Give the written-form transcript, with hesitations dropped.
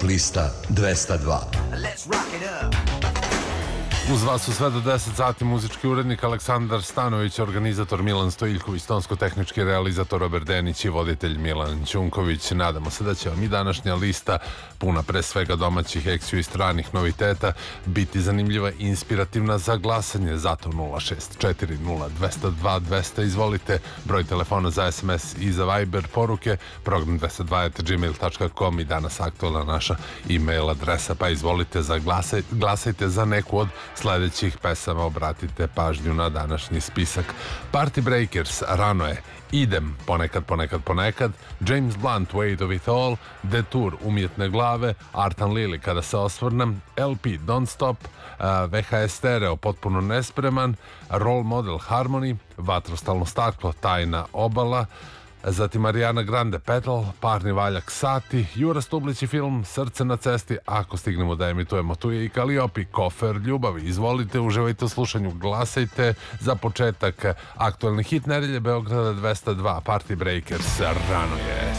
Top lista 202. Uz vas su sve do 10 sati muzički urednik Aleksandar Stanović, organizator Milan Stojiljković, tonsko-tehnički realizator Robert Denić i voditelj Milan Ćunković. Nadamo se da će vam i današnja lista, puna pre svega domaćih, eksiju i stranih noviteta, biti zanimljiva i inspirativna za glasanje. Zato 064020202, izvolite, broj telefona za SMS i za Viber poruke, program 202@gmail.com i danas aktualna naša e-mail adresa, pa izvolite, glasajte za neku od sledećih pesama, obratite pažnju na današnji spisak. Party Breakers, Rano je, Idem, ponekad, James Blunt, Weight of it all, Detour, Umjetne glave, Artan Lili, Kada se osvrnem, LP, Don't Stop, VHS Stereo, Potpuno nespreman, Role Model, Harmony, Vatrostalno staklo, Tajna obala, zatim Ariana Grande, Petal, Parni valjak, Sati, Jura Stublić i film Srce na cesti, ako stignemo da emitujemo. Tu je i Kaliopi, Kofer ljubavi. Izvolite, uživajte u slušanju, glasajte. Za početak, aktualni hit nedelje, Beograda 202, Party Breakers, Rano je.